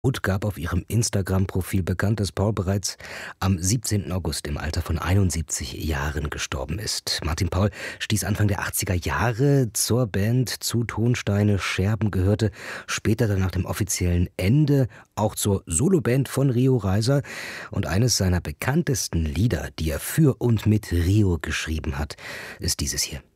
Wood gab auf ihrem Instagram-Profil bekannt, dass Paul bereits am 17. August im Alter von 71 Jahren gestorben ist. Martin Paul stieß Anfang der 80er Jahre zur Band zu Tonsteine Scherben, gehörte später dann nach dem offiziellen Ende auch zur Soloband von Rio Reiser. Und eines seiner bekanntesten Lieder, die er für und mit Rio geschrieben hat, ist dieses hier.